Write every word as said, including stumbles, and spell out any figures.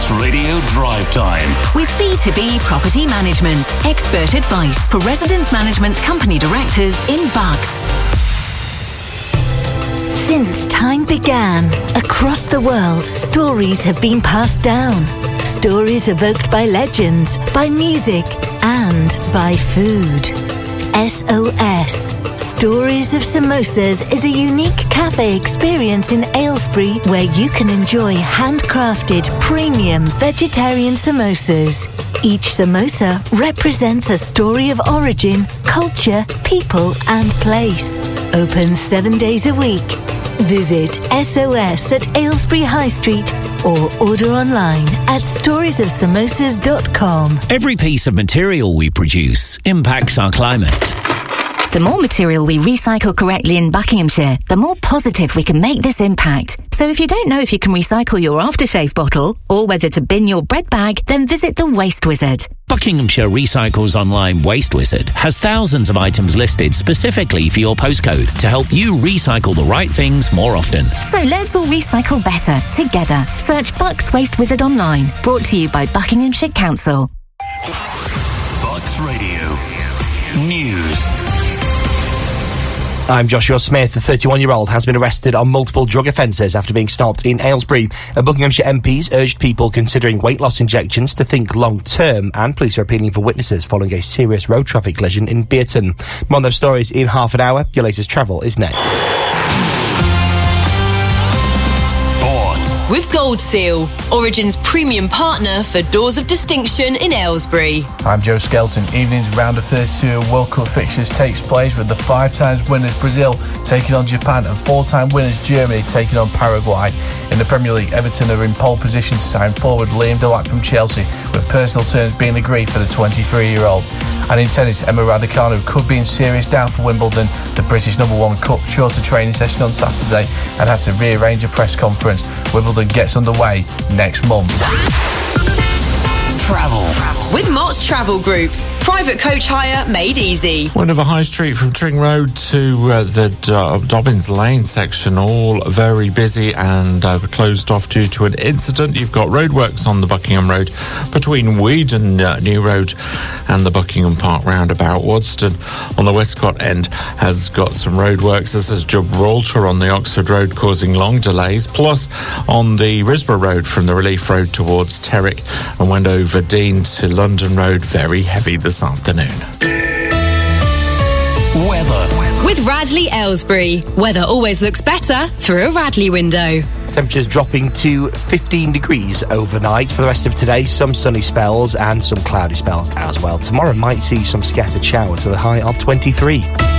Bucks Radio Drive Time. With B two B Property Management. Expert advice for resident management company directors in Bucks. Since time began, across the world, stories have been passed down. Stories evoked by legends, by music, and by food. S O S, Stories of Samosas, is a unique cafe experience in Aylesbury where you can enjoy handcrafted, premium vegetarian samosas. Each samosa represents a story of origin, culture, people, and place. Open seven days a week. Visit S O S at Aylesbury High Street or order online at stories of samosas dot com. Every piece of material we produce impacts our climate. The more material we recycle correctly in Buckinghamshire, the more positive we can make this impact. So if you don't know if you can recycle your aftershave bottle or whether to bin your bread bag, then visit the Waste Wizard. Buckinghamshire Recycles Online Waste Wizard has thousands of items listed specifically for your postcode to help you recycle the right things more often. So let's all recycle better together. Search Bucks Waste Wizard online. Brought to you by Buckinghamshire Council. Bucks Radio News. I'm Joshua Smith. The thirty-one-year-old has been arrested on multiple drug offences after being stopped in Aylesbury. A Buckinghamshire M Ps urged people considering weight loss injections to think long-term, and police are appealing for witnesses following a serious road traffic collision in Bearton. More on those stories in half an hour. Your latest travel is next. With Gold Seal, Origin's premium partner for Doors of Distinction in Aylesbury. I'm Joe Skelton. Evening's round of thirty-two World Cup fixtures takes place with the five times winners Brazil taking on Japan and four time winners Germany taking on Paraguay. In the Premier League, Everton are in pole position to sign forward Liam Delac from Chelsea, with personal terms being agreed for the twenty-three-year-old. And in tennis, Emma Raducanu could be in serious doubt for Wimbledon. The British number one cut short a training session on Saturday and had to rearrange a press conference. Wimbledon gets underway next month. Travel. With Mott's Travel Group. Private coach hire made easy. Wendover High Street from Tring Road to uh, the Do- Dobbins Lane section, all very busy and uh, closed off due to an incident. You've got roadworks on the Buckingham Road between Weed and uh, New Road and the Buckingham Park roundabout. Wadston on the Westcott end has got some roadworks. This is Gibraltar on the Oxford Road causing long delays. Plus on the Risborough Road from the Relief Road towards Terrick and Wendover Dean to London Road, very heavy this afternoon. Weather. With Radley Aylesbury, weather always looks better through a Radley window. Temperatures dropping to fifteen degrees overnight. For the rest of today, some sunny spells and some cloudy spells as well. Tomorrow might see some scattered showers with a high of twenty-three.